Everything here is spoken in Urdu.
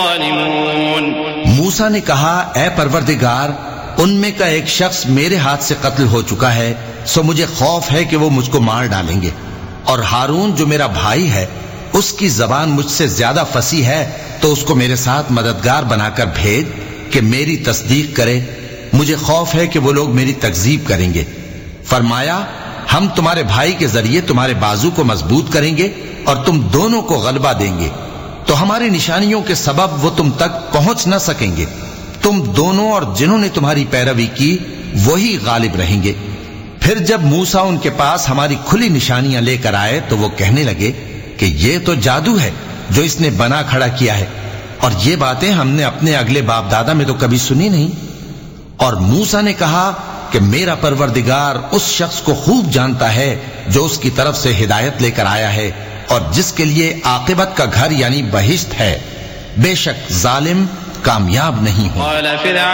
موسیٰ نے کہا اے پروردگار ان میں کا ایک شخص میرے ہاتھ سے قتل ہو چکا ہے، سو مجھے خوف ہے کہ وہ مجھ کو مار ڈالیں گے، اور ہارون جو میرا بھائی ہے اس کی زبان مجھ سے زیادہ فصیح ہے، تو اس کو میرے ساتھ مددگار بنا کر بھیج کہ میری تصدیق کرے، مجھے خوف ہے کہ وہ لوگ میری تکذیب کریں گے۔ فرمایا ہم تمہارے بھائی کے ذریعے تمہارے بازو کو مضبوط کریں گے اور تم دونوں کو غلبہ دیں گے، تو ہماری نشانیوں کے سبب وہ تم تک پہنچ نہ سکیں گے، تم دونوں اور جنہوں نے تمہاری پیروی کی وہی غالب رہیں گے۔ پھر جب موسیٰ ان کے پاس ہماری کھلی نشانیاں لے کر آئے تو وہ کہنے لگے کہ یہ تو جادو ہے جو اس نے بنا کھڑا کیا ہے، اور یہ باتیں ہم نے اپنے اگلے باپ دادا میں تو کبھی سنی نہیں۔ اور موسیٰ نے کہا کہ میرا پروردگار اس شخص کو خوب جانتا ہے جو اس کی طرف سے ہدایت لے کر آیا ہے اور جس کے لیے عاقبت کا گھر یعنی بہشت ہے، بے شک ظالم کامیاب نہیں ہو۔